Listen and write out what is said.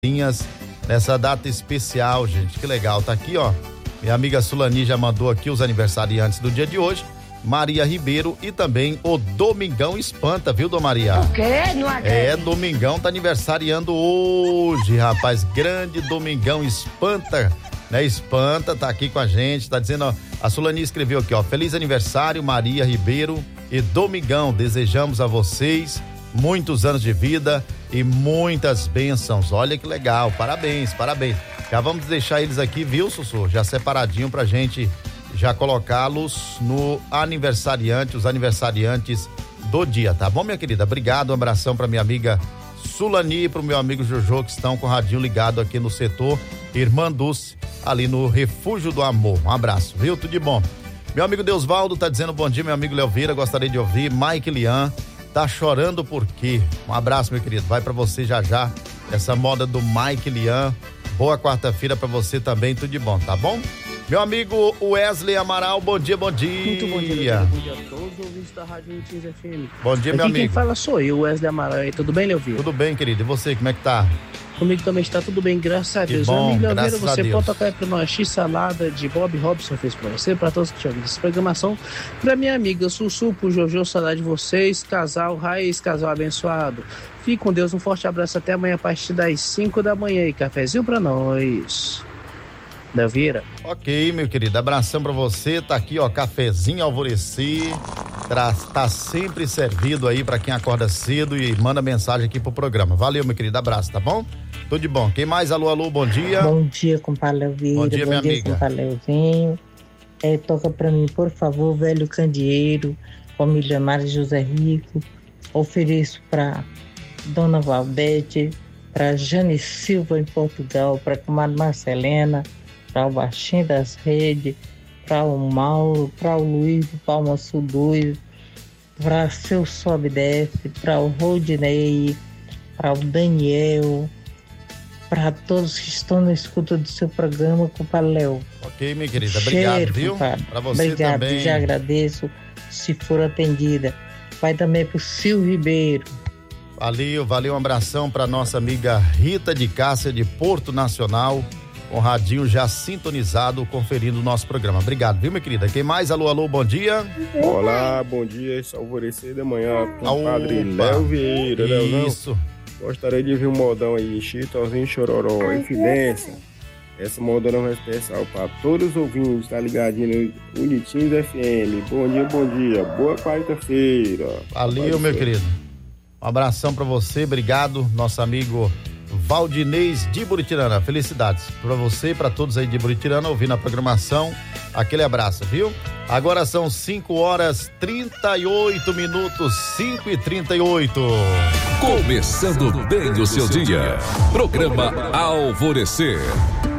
nessa data especial, gente. Que legal. Tá aqui, ó. Minha amiga Sulani já mandou aqui os aniversariantes do dia de hoje. Maria Ribeiro e também o Domingão Espanta, viu, Dona Maria? O quê? Não acredito. Domingão tá aniversariando hoje, rapaz. Grande Domingão Espanta, né? Espanta tá aqui com a gente, tá dizendo, ó, a Sulani escreveu aqui, ó, feliz aniversário Maria Ribeiro e Domingão, desejamos a vocês muitos anos de vida e muitas bênçãos. Olha que legal, parabéns. Já vamos deixar eles aqui, viu, Sussu? Já separadinho pra gente já colocá-los no aniversariante, os aniversariantes do dia, tá bom, minha querida? Obrigado, um abração pra minha amiga Sulani e pro meu amigo Jojo, que estão com o radinho ligado aqui no setor Irmã Dulce, ali no Refúgio do Amor. Um abraço, viu? Tudo de bom. Meu amigo Deusvaldo tá dizendo bom dia, meu amigo Leovira, gostaria de ouvir. Mike Lian, tá chorando por quê? Um abraço, meu querido, vai pra você já, essa moda do Mike Lian. Boa quarta-feira pra você também, tudo de bom, tá bom? Meu amigo Wesley Amaral, bom dia. Muito bom dia, bom dia a todos os ouvintes da Rádio Unitins FM. Bom dia, meu amigo. Quem fala sou eu, Wesley Amaral. E tudo bem, Leovira? Tudo bem, querido. E você, como é que tá? Comigo também está tudo bem, graças a Deus. Bom, meu amigo Leovira, graças a você Deus. pode tocar aí pra nós X-Salada de Bob Robson fez pra você, pra todos que tinham visto essa programação. Pra minha amiga Sussu, pro Jojo, saudade de vocês. Casal Raiz, casal abençoado. Fique com Deus, um forte abraço até amanhã a partir das 5 da manhã. E cafezinho pra nós. Leovira. Ok, meu querido, abração pra você, tá aqui, ó, cafezinho Alvorecer, tá sempre servido aí pra quem acorda cedo e manda mensagem aqui pro programa. Valeu, meu querido, abraço, tá bom? Tudo de bom. Quem mais? Alô, bom dia. Bom dia, compadre Leovira. Bom dia, minha amiga. Compadre Leovinho. Toca pra mim, por favor, Velho Candeeiro, família Mário José Rico. Ofereço pra Dona Valdete, pra Jane Silva em Portugal, pra comadre Marcelena, para o Baixinho das Redes, para o Mauro, para o Luiz do Palma Sul 2, para seu Sobe Desce, para o Rodinei, para o Daniel, para todos que estão na escuta do seu programa, compadre Léo. Ok, minha querida, obrigado, viu? Para você obrigado, também. Já agradeço, se for atendida. Vai também para o Sil Ribeiro. Valeu, um abração para nossa amiga Rita de Cássia de Porto Nacional, com o radinho já sintonizado, conferindo o nosso programa. Obrigado, viu, minha querida? Quem mais? Alô, bom dia. Olá, bom dia, Alvorecer da manhã, com o padre Léo Vieira, né? Isso. Gostaria de ver um modão aí, Chitozinho Chororó, Infidência. Essa modão é especial para todos os ouvintes, tá ligadinho no Unitins FM. Bom dia, boa quarta-feira. Valeu, meu querido. Um abração pra você, obrigado, nosso amigo Valdinez de Buritirana. Felicidades pra você e pra todos aí de Buritirana ouvindo a programação. Aquele abraço, viu? Agora são 5h38, 5h38. Começando bem o seu dia. Programa Alvorecer.